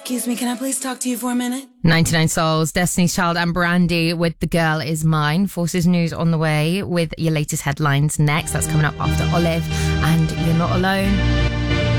Excuse me, can I please talk to you for a minute? 99 Souls, Destiny's Child and Brandy with The Girl Is Mine. Forces News on the way with your latest headlines next. That's coming up after Olive and You're Not Alone.